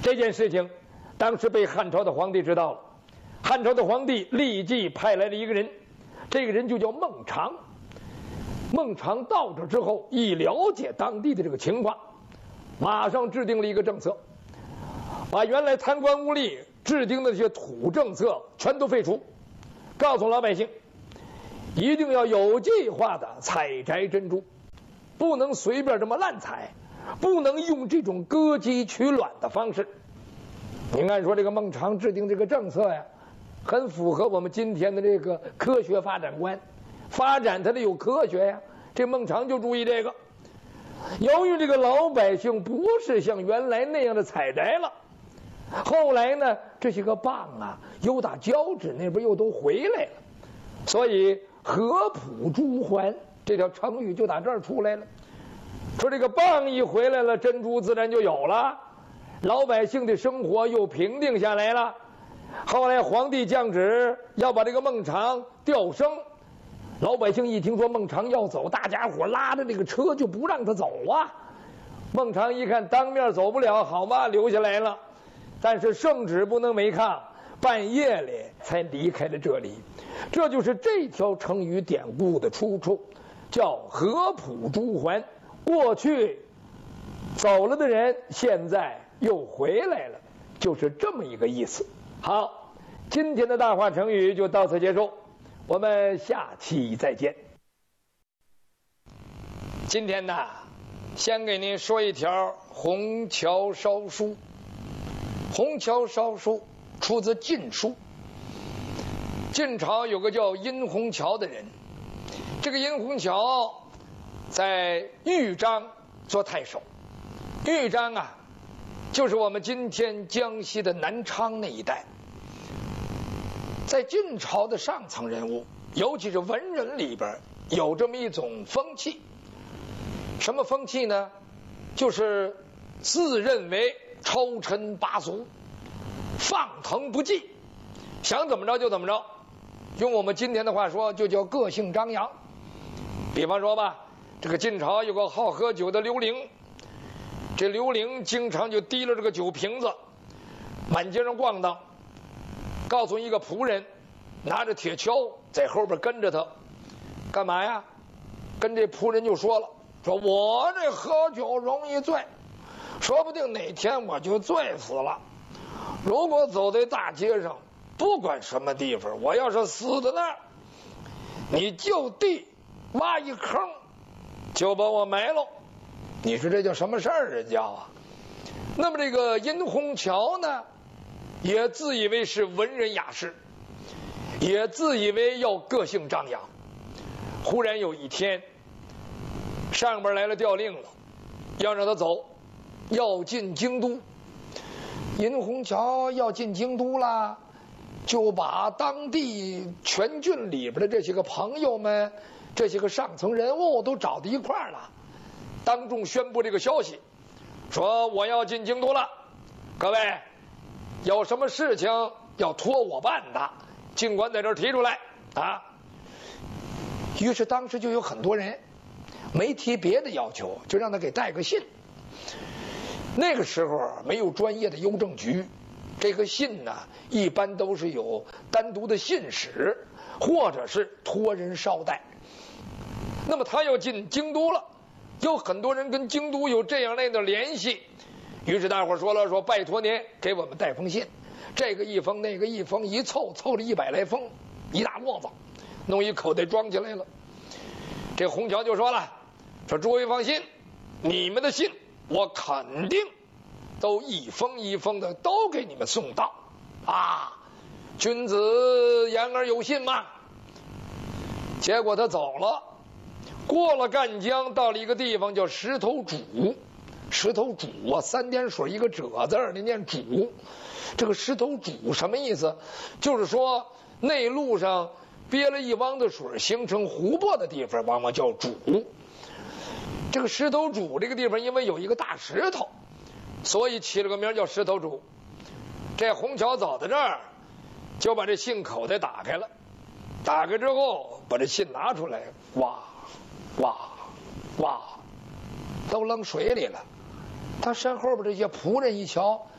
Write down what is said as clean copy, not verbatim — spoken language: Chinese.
这件事情当时被汉朝的皇帝知道了，汉朝的皇帝立即派来了一个人，这个人就叫孟尝。孟尝到这之后，一了解当地的这个情况，马上制定了一个政策，把原来贪官污吏制定的这些土政策全都废除，告诉老百姓一定要有计划的采摘珍珠，不能随便这么滥采，不能用这种割鸡取卵的方式。您按说这个孟尝制定这个政策呀，很符合我们今天的这个科学发展观，发展它得有科学呀。这孟尝就注意这个，由于这个老百姓不是像原来那样的采摘了，后来呢，这些个蚌啊，又打交趾那边又都回来了，所以合浦珠还这条成语就打这儿出来了。说这个蚌一回来了，珍珠自然就有了，老百姓的生活又平定下来了。后来皇帝降旨要把这个孟尝调升，老百姓一听说孟尝要走，大家伙拉着这个车就不让他走啊。孟尝一看当面走不了，好吧，留下来了。但是圣旨不能违抗，半夜里才离开了这里。这就是这条成语典故的出处，叫合浦珠还。过去走了的人，现在又回来了，就是这么一个意思。好，今天的大话成语就到此结束，我们下期再见。今天呢，先给您说一条虹桥烧书。虹桥烧书出自《晋书》。晋朝有个叫殷洪桥的人，这个殷洪桥在豫章做太守。豫章啊，就是我们今天江西的南昌那一带。在晋朝的上层人物，尤其是文人里边，有这么一种风气。什么风气呢？就是自认为超尘拔俗，放腾不羁，想怎么着就怎么着。用我们今天的话说，就叫个性张扬。比方说吧，这个晋朝有个好喝酒的刘伶，这刘伶经常就提了这个酒瓶子，满街上逛荡，告诉一个仆人，拿着铁锹在后边跟着他，干嘛呀？跟这仆人就说了，说我这喝酒容易醉，说不定哪天我就醉死了。如果走在大街上，不管什么地方，我要是死在那儿，你就地挖一坑，就把我埋了。你说这叫什么事儿？人叫啊。那么这个殷洪桥呢，也自以为是文人雅士，也自以为要个性张扬。忽然有一天，上边来了调令了，要让他走，要进京都。殷洪桥要进京都了，就把当地全郡里边的这些个朋友们，这些个上层人物都找到一块儿了，当众宣布这个消息，说我要进京都了，各位有什么事情要托我办的，尽管在这儿提出来啊。于是当时就有很多人没提别的要求，就让他给带个信。那个时候没有专业的邮政局，这个信呢一般都是有单独的信使，或者是托人捎带。那么他要进京都了，有很多人跟京都有这样那样的联系，于是大伙说了，说拜托您给我们带封信，这个一封那个一封，一凑了100来封，一大摞子，弄一口袋装起来了。这洪桥就说了，说诸位放心，你们的信我肯定都一封一封的都给你们送到啊，君子言而有信嘛。结果他走了，过了赣江，到了一个地方叫石头渚。石头渚啊，3点水一个褶字，那念渚。这个石头渚什么意思？就是说内陆上憋了一汪的水，形成湖泊的地方，往往叫渚。这个石头渚这个地方，因为有一个大石头，所以起了个名叫石头渚。这洪桥走到这儿，就把这信口袋打开了，打开之后把这信拿出来，哇哇哇，都扔水里了。他身后边这些仆人一瞧，